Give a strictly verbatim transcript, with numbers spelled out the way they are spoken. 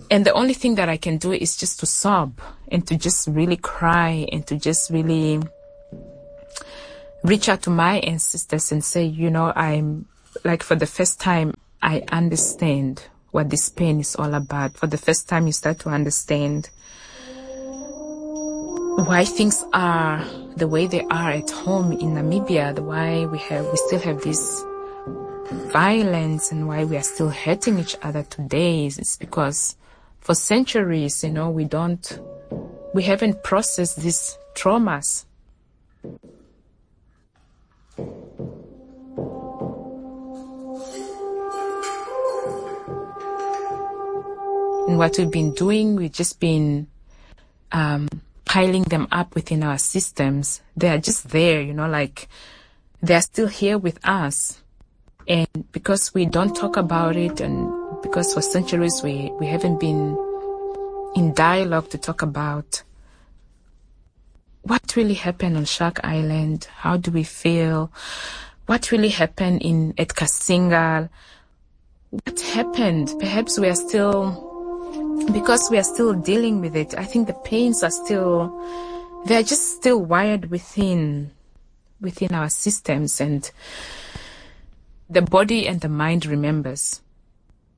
And the only thing that I can do is just to sob and to just really cry and to just really reach out to my ancestors and say, you know, I'm like, for the first time, I understand what this pain is all about. For the first time, you start to understand why things are the way they are at home in Namibia, the why we have, we still have this violence and why we are still hurting each other today. It's because for centuries, you know, we don't, we haven't processed these traumas. And what we've been doing, we've just been um, piling them up within our systems. They are just there, you know, like they're still here with us. And because we don't talk about it, and because for centuries we, we haven't been in dialogue to talk about what really happened on Shark Island, how do we feel, what really happened in at Kasinga, what happened. Perhaps we are still, because we are still dealing with it, I think the pains are still, they're just still wired within, within our systems, and the body and the mind remembers.